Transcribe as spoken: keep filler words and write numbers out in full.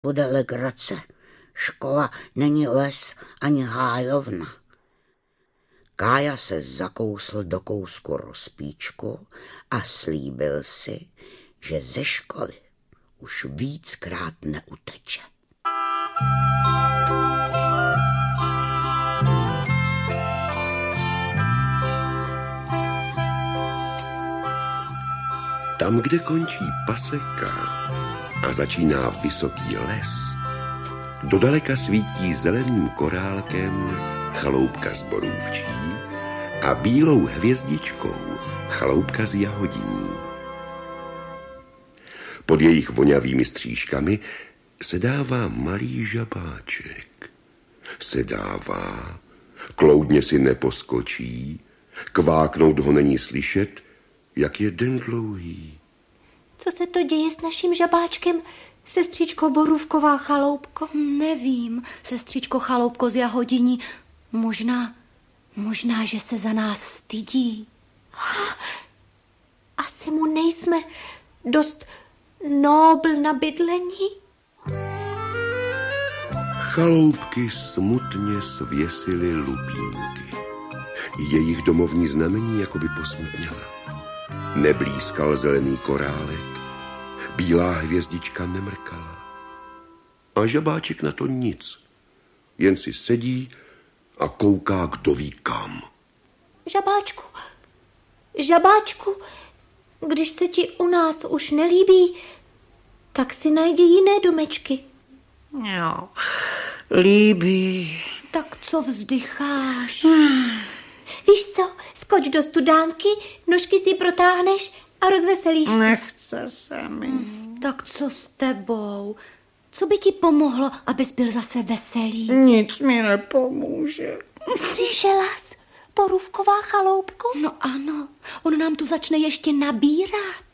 Bude legrace. Škola není les ani hájovna. Kája se zakousl do kousku rozpíčku a slíbil si, že ze školy už víckrát neuteče. Tam, kde končí paseka a začíná vysoký les, dodaleka svítí zeleným korálkem chaloupka z borůvčí a bílou hvězdičkou chaloupka z jahodiní. Pod jejich vonavými střížkami se dává malý žabáček. Se dává, kloudně si neposkočí, kváknout ho není slyšet, jak je den dlouhý. Co se to děje s naším žabáčkem, sestřičko Borůvková chaloupko? Nevím, sestřičko Chaloupko z jahodiní. Možná, možná, že se za nás stydí. Asi mu nejsme dost nobl na bydlení? Chaloupky smutně svěsily lupínky. Jejich domovní znamení jakoby posmutněla. Neblízkal zelený korálek, bílá hvězdička nemrkala. A žabáček na to nic, jen si sedí a kouká kdo ví kam. Žabáčku, žabáčku, když se ti u nás už nelíbí, tak si najdi jiné domečky. No, líbí. Tak co vzdycháš? Víš co, skoč do studánky, nožky si protáhneš a rozveselíš se. Nechce se mi. Hmm, tak co s tebou? Co by ti pomohlo, abys byl zase veselý? Nic mi nepomůže. Slyšela jsi, Borůvková chaloupko? No ano, on nám tu začne ještě nabírat.